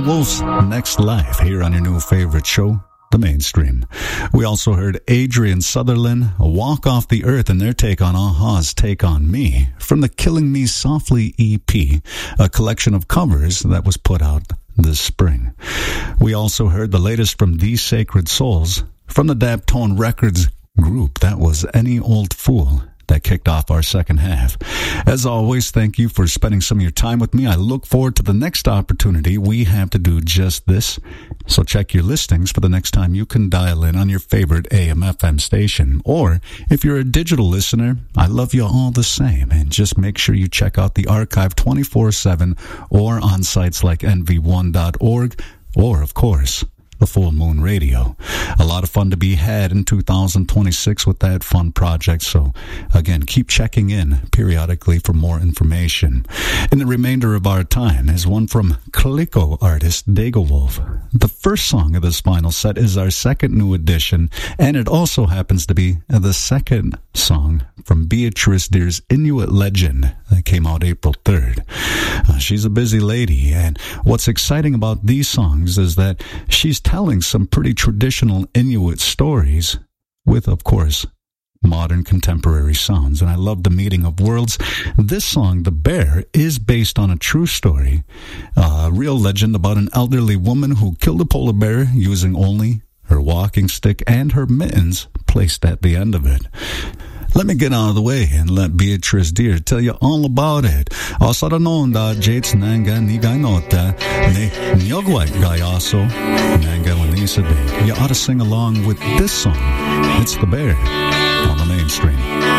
Wolf's Next Life here on your new favorite show, The Mainstream. We also heard Adrian Sutherland, Walk Off the Earth, and their take on a-ha's Take on Me from the Killing Me Softly EP, a collection of covers that was put out this spring. We also heard the latest from These Sacred Souls from the Daptone Records group. That was Any Old Fool. That kicked off our second half. As always, thank you for spending some of your time with me. I look forward to the next opportunity we have to do just this. So check your listings for the next time you can dial in on your favorite AM/FM station. Or if you're a digital listener, I love you all the same. And just make sure you check out the archive 24/7 or on sites like nv1.org or, of course, the Full Moon Radio. A lot of fun to be had in 2026 with that fun project. So again, keep checking in periodically for more information. In the remainder of our time is one from Calico artist Dago Wolf. The first song of this final set is our second new edition, and it also happens to be the second song from Beatrice Deer's Inuit Legend that came out April 3rd. She's a busy lady, and what's exciting about these songs is that she's telling some pretty traditional Inuit stories with, of course, modern contemporary sounds. And I love the meeting of worlds. This song, The Bear, is based on a true story, a real legend about an elderly woman who killed a polar bear using only her walking stick and her mittens placed at the end of it. Let me get out of the way and let Beatrice Deer tell you all about it. Asaranonda Jates Nanga Nigainota Ne Nyogwai Gayaso Nanga Wanisa Day. You ought to sing along with this song. It's The Bear on the Mainstream.